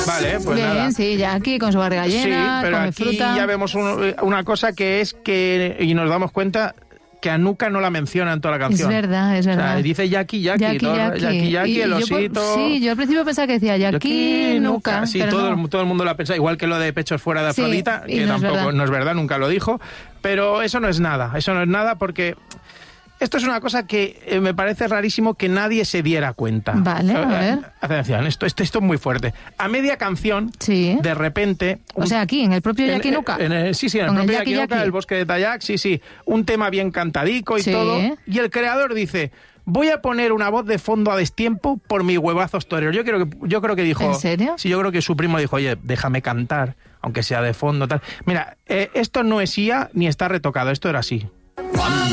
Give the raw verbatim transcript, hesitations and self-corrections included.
Vale, pues Bien, nada. sí, Jackie con su barriga llena, Sí, pero come aquí fruta. ya vemos un- una cosa que es que, y nos damos cuenta que a Nuka no la menciona en toda la Es canción. verdad, es verdad. O sea, dice Jackie, Jackie, Jackie, todo- Jackie. Jackie, Jackie, Y- el y yo por- osito. sí, yo al principio pensaba que decía Jackie, Nuka. Sí, pero todo, no. el, todo el mundo lo ha pensado, igual que lo de pechos fuera de Sí, Afrodita, y que no es tampoco verdad. no es verdad, nunca lo dijo, pero eso no es nada, eso no es nada porque esto es una cosa que eh, me parece rarísimo que nadie se diera cuenta. Vale, a ver. Atención, esto, esto, esto es muy fuerte. A media canción, Sí. de repente... O sea, aquí, en el propio en- Jackie Nuka. en el- sí, sí, en el Con el propio Jackie Jackie Nuka, Jackie. el bosque de Tayac, sí, sí. Un tema bien cantadico y Sí. todo. Y el creador dice, voy a poner una voz de fondo a destiempo por mis huevazos toreros. Yo creo que, yo creo que dijo... ¿En serio? Sí, yo creo que su primo dijo, oye, déjame cantar, aunque sea de fondo, tal. Mira, eh, esto no es I A ni está retocado, esto era así.